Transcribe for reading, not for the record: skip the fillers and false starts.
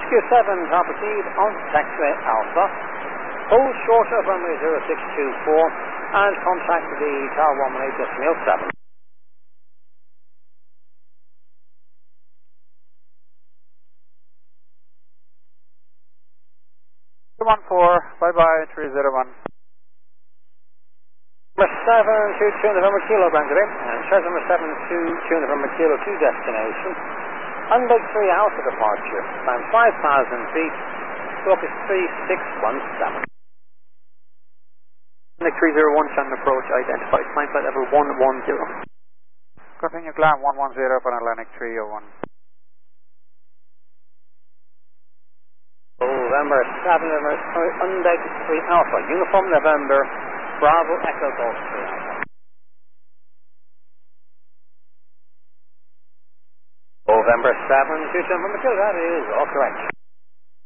Rescue 7, top proceed on taxiway Alpha. Hold short of runway 0624 and contact the Tower 118 decimal 7. 14, bye-bye, 301. Number 722 November Kilo, Bangalore, and Charles number 722 November Kilo to destination. Undeck 3 Alpha departure, climb 5,000 feet, stroke is 3617. Undeck 301, Shannon approach, identified, climb flight level 110. Continue climb 110 for Atlantic 301. November 7 November Undeck 3 Alpha, uniform November, Bravo Echo Golf 3 Alpha. November 7 November Kilo, that is all correct.